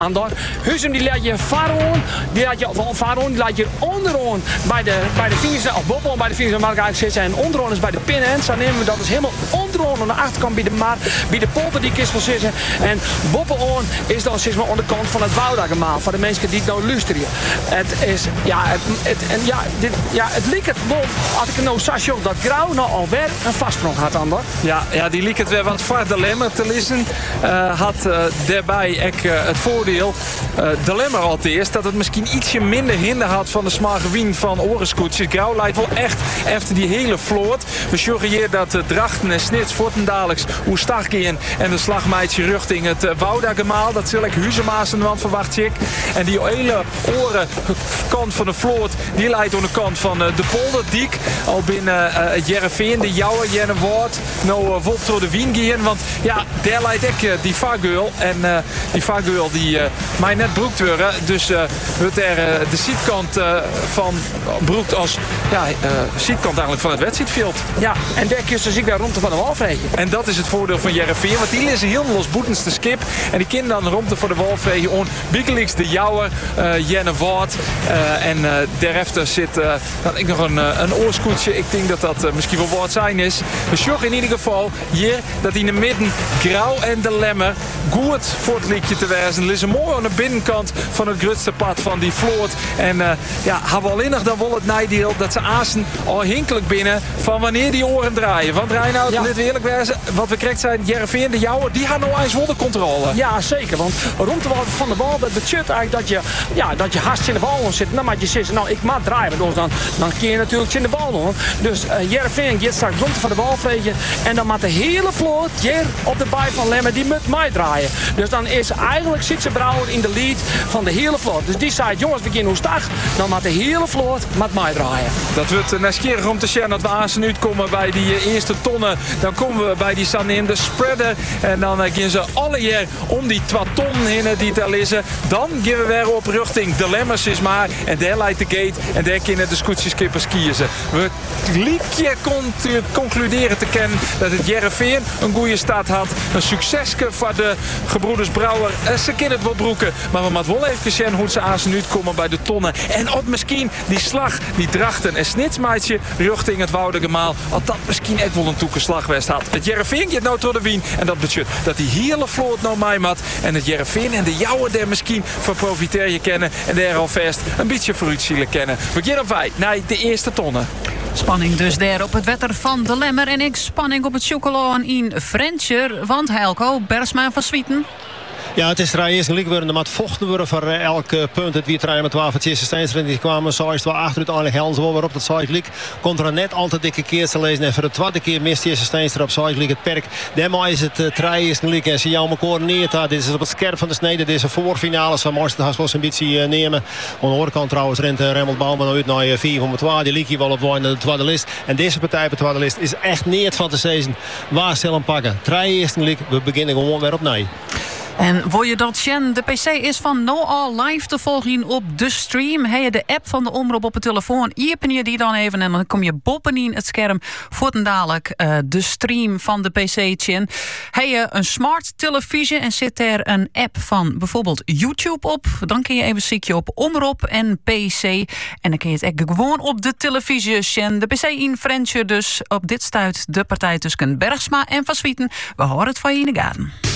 Andor. Huizen die laat je varon, die laat je onderaan bij de vingers, of bovenaan bij de vingers, maar eigenlijk zitten. En onderaan is bij de pinhand. Dan nemen we dat is helemaal onderaan aan de achterkant bij de polder die kist wil zitten. En bovenaan is dan zeg maar aan de kant van het Woudagemaal. Voor de mensen die het nou luisteren. Het is, het liep het wel, als ik nou zag dat Grauw nou alweer een vastsprong had, Andor. Ja, die liep het weer wat vaart de Lemmer te lezen. Had daarbij ook het voordeel. De Lemmer al het eerst dat het misschien ietsje minder hinder had van de smargewien van Orenskoetsjes. Grauw leidt wel echt efter die hele vloot. We zorgen hier dat Drachten en Snits voortendaallijks hoe start gaan en de slagmeidje richting het Woudagemaal. Dat zal ik Huzemaas want verwacht ik. En die hele orenkant van de vloot die leidt aan de kant van de Polderdiek. Al binnen het Jereveen, de Jouwer, Jennewoord. Nou vol door de Wien gaan. Want ja, daar leidt ik die vaargeul. En die vaargeul die mij net broekt worden. Dus wordt er de zijkant van broekt als zijkant eigenlijk van het wedstrijdveld. Ja, en daar kun je dus weer rond van de Walvregen. En dat is het voordeel van Jereveen. Want die is heel los boetens te skip. En die kind dan rond voor de Walvregen on. Biekeliks de Jouwer, Jennewoord. En daarachter zit dan ik nog een oorskoetsje. Ik denk dat dat misschien wel wat zijn is. We zorgen in ieder geval hier dat in de midden Grauw en de Lemmer goed voor het liedje te wijzen. Er is een mooi aan de binnenkant van het grootste pad van die vloot. En hebben we alleen nog dan wel het nadeel dat ze aasen al hinkelijk binnen van wanneer die oren draaien. Want Reinoud, dit wil eerlijk wijzen, wat we krijgen zijn Jereveen, de Jouwer, die gaan nou eens wel de controle. Ja, zeker. Want rond de wal van de bal, dat betekent eigenlijk dat je haast in de bal zit. Dan moet je zeggen, nou ik mag draaien. Dus dan kun je natuurlijk in de bal doen. Dus Jereveen gaat straks rond van de bal vregen. En dan moet de hele vloot hier op de baai van Lemmer, die moet mij draaien. Dus dan is eigenlijk zit ze Brouwer in de lead van de hele vloot. Dus die zei, jongens, we beginnen hoe stag. Dan moet de hele vloot met mij draaien. Dat wordt nieuwsgierig om te zien dat we aanstaan uitkomen bij die eerste tonnen. Dan komen we bij die Sanin de spreader. En dan gaan ze alle jaar om die 2 tonnen heen die daar liggen. Dan gaan we weer op richting de Lemmers is maar. En daar leidt de gate. En daar kunnen de scootjeskippers kiezen. We liekje concluderen te kennen dat het Jereveen een goede start had. Een succesje voor de gebroeders Brouwer. Ze kunnen het wel broeken. Maar we moeten wel even zien hoe ze aanstaan uitkomen bij de tonnen. En ook misschien die slag, die Drachten en Snitsmaatje richting het Woudagemaal. Als dat misschien echt wel een toekenslagwest had. Het Jereveen gaat nou door de Wien. En dat betekent dat die hele vloot nou mij mat. En het Jereveen en de Jouwer daar misschien van profiteren kennen. En daar alvast een beetje vooruitzielen kennen. We gaan op wij naar de eerste tonnen. Spanning dus daar op het wetter van de Lemmer. En ik spanning op het chocolaan in Frencher. Want Helco, Bersma van Swieten. Ja, het is er eerst gelijk worden. Er moet vochten worden voor elke punt. Het wie trein met 12 het eerste Steenster. Die kwamen zo is het wel achter uiteindelijk helden ze wel weer op dat Zuidelijk. Komt er net altijd dikke keer te lezen. En voor de tweede keer mist eerste Steenster op Zuidelijk het perk. Daarmee is het trein eerst gelijk. En ze jou elkaar neer. Dit is op het scherp van de snede. Deze voorfinale. Zo moest het wel zijn beetje nemen. Aan de andere kant trouwens rent Remmelt Bouwman uit naar 4-2. Die liep hier wel op de tweede list. En deze partij op de tweede list is echt neer van de seizoen. Waar ze hem pakken. Trein eerst gelijk. We beginnen gewoon weer opnieuw. En wil je dat, Sjen? De PC is van Noal live te volgen op de stream. Heb je de app van de Omroep op de telefoon? Open je die dan even en dan kom je bovenin het scherm voor ten dadelijk de stream van de PC, Sjen. Heb je een smart televisie en zit er een app van bijvoorbeeld YouTube op? Dan kun je even ziekje op Omroep en PC. En dan kun je het echt gewoon op de televisie, Sjen. De PC in French dus. Op dit stuit de partij tussen Bergsma en Van Swieten. We horen het van je in de gaten.